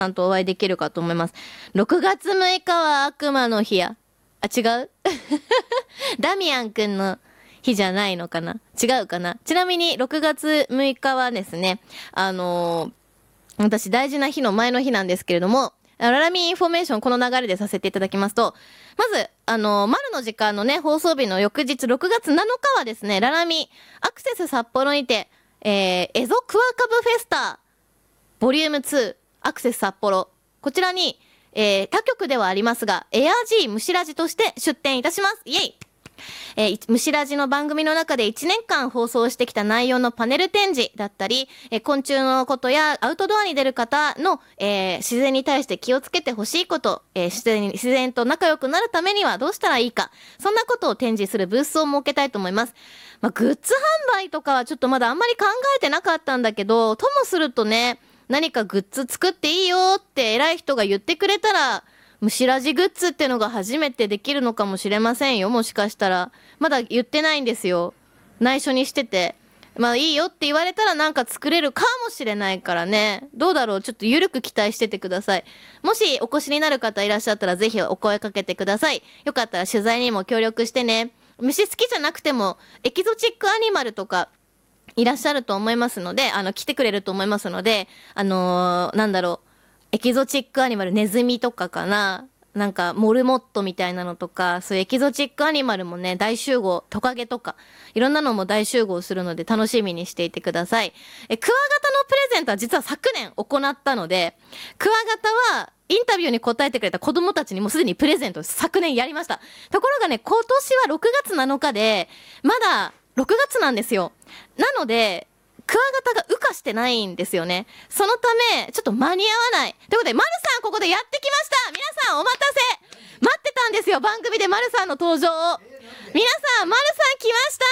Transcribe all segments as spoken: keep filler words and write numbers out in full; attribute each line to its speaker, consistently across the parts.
Speaker 1: さんとお会いできるかと思います。ろくがつむいかは悪魔の日や。あ、違うダミアンくんの日じゃないのかな、違うかな。ちなみにろくがつむいかはですね、あのー、私大事な日の前の日なんですけれども、ララミインフォメーションこの流れでさせていただきますと、まず、あのー、丸の時間のね、放送日の翌日ろくがつなのかはですね、ララミアクセス札幌にて、えー、エゾクワカブフェスタボリュームツーアクセス札幌、こちらに、えー、他局ではありますが、エアジームシラジとして出展いたします。イェイ。えー、ムシラジの番組の中でいちねんかん放送してきた内容のパネル展示だったり、えー、昆虫のことやアウトドアに出る方の、えー、自然に対して気をつけてほしいこと、えー、自然に、自然と仲良くなるためにはどうしたらいいか、そんなことを展示するブースを設けたいと思います。まあ、グッズ販売とかはちょっとまだあんまり考えてなかったんだけど、ともするとね、何かグッズ作っていいよって偉い人が言ってくれたら、ムシラジグッズってのが初めてできるのかもしれませんよ。もしかしたら。まだ言ってないんですよ。内緒にしてて。まあいいよって言われたらなんか作れるかもしれないからね。どうだろう、ちょっとゆるく期待しててください。もしお越しになる方いらっしゃったらぜひお声かけてください。よかったら取材にも協力してね。虫好きじゃなくてもエキゾチックアニマルとかいらっしゃると思いますので、あの来てくれると思いますので、あのー、なんだろう、エキゾチックアニマル、ネズミとかかな、なんかモルモットみたいなのとか、そういうエキゾチックアニマルもね大集合、トカゲとかいろんなのも大集合するので楽しみにしていてください。えクワガタのプレゼントは実は昨年行ったので、クワガタはインタビューに答えてくれた子供たちにもすでにプレゼント昨年やりました。ところがね、今年はろくがつなのかでまだろくがつなんですよ。なのでクワガタが羽化してないんですよね。そのためちょっと間に合わないということで、マルさんここでやってきました。皆さんお待たせ、待ってたんですよ、番組でマルさんの登場を。皆さん、マルさん来ました。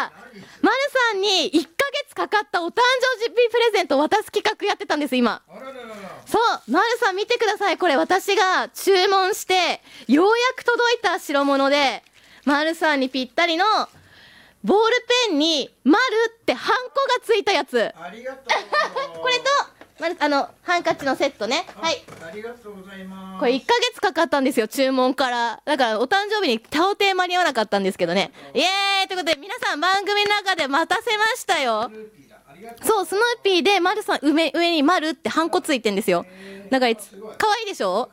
Speaker 1: マルさんにいっかげつかかったお誕生日プレゼントを渡す企画やってたんです今。そう、マルさん見てください。これ私が注文してようやく届いた代物で、マルさんにぴったりのボールペンに丸ってハンコがついたやつ。
Speaker 2: ありがとう
Speaker 1: これとまるあのハンカチのセットね。はい、
Speaker 2: ありがとうございます。
Speaker 1: これいっかげつかかったんですよ、注文から。だからお誕生日に到底間に合わなかったんですけどね。イエーイということで皆さん番組の中で待たせましたよ。そう、スヌーピーで丸さん上上に丸ってハンコついてんですよ。だからかわいいでしょ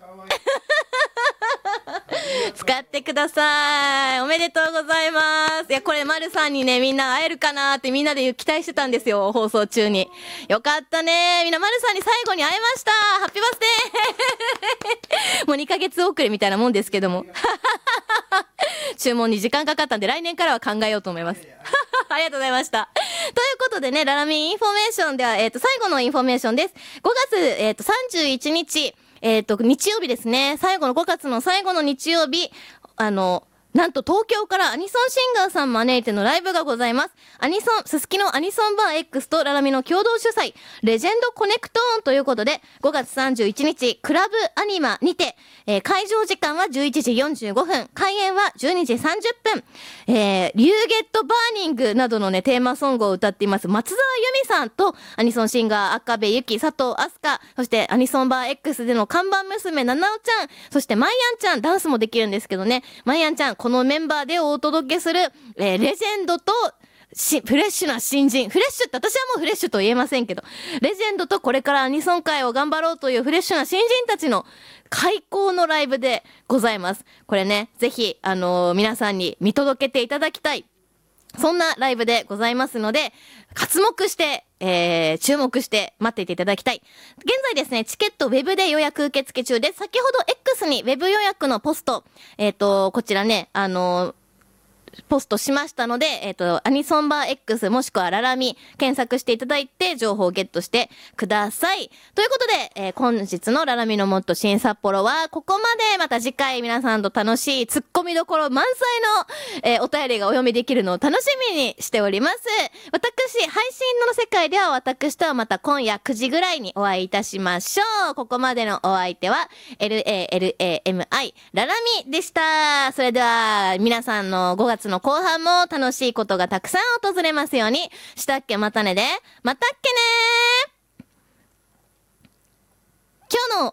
Speaker 1: 使ってください。おめでとうございます。いや、これ丸さんにねみんな会えるかなってみんなで期待してたんですよ、放送中に。よかったね、みんな丸さんに最後に会えました。ハッピーバースデーもうにかげつ遅れみたいなもんですけども注文に時間かかったんで来年からは考えようと思いますありがとうございました。ということでね、ララミンインフォメーションでは、えっと最後のインフォメーションです。ごがつ、えっとさんじゅういちにち、えっと日曜日ですね、最後のごがつの最後の日曜日、あのなんと東京からアニソンシンガーさん招いてのライブがございます。アニソン、すすきのアニソンバー X とララミの共同主催、レジェンドコネクトーンということで、ごがつさんじゅういちにち、クラブアニマにて、えー、会場時間はじゅういちじよんじゅうごふん、開演はじゅうにじさんじゅっぷん、えー、リューゲットバーニングなどのね、テーマソングを歌っています、松沢由美さんと、アニソンシンガー赤部ゆき、佐藤飛鳥、そしてアニソンバー X での看板娘、ななおちゃん、そしてマイアンちゃん、ダンスもできるんですけどね、マイアンちゃん、このメンバーでお届けする、えー、レジェンドとしフレッシュな新人、フレッシュって私はもうフレッシュと言えませんけど、レジェンドとこれからアニソン界を頑張ろうというフレッシュな新人たちの開講のライブでございます。これね、ぜひあのー、皆さんに見届けていただきたい、そんなライブでございますので、刮目して、えー、注目して待っていていただきたい。現在ですね、チケットウェブで予約受付中です。先ほど X にウェブ予約のポスト、えっと、こちらね、あのー、ポストしましたので、えっと、アニソンバー X もしくはララミ検索していただいて情報をゲットしてください。ということで、えー、本日のララミのもっと新札幌はここまで。また次回皆さんと楽しいツッコミどころ満載の、えー、お便りがお読みできるのを楽しみにしております。私、配信の世界では私とはまた今夜くじぐらいにお会いいたしましょう。ここまでのお相手は エルエーエルエーエムアイ ララミでした。それでは皆さんのごがつの後半も楽しいことがたくさん訪れますように。したっけまたねで、またっけねー。 今日の